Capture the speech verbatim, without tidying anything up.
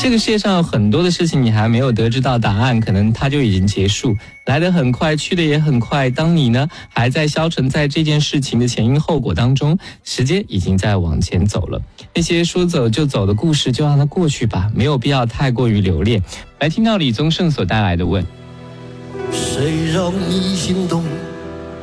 这个世界上有很多的事情你还没有得知到答案，可能它就已经结束，来得很快，去得也很快。当你呢还在消沉在这件事情的前因后果当中，时间已经在往前走了。那些说走就走的故事就让它过去吧，没有必要太过于留恋。来听到李宗盛所带来的问， 谁让你心动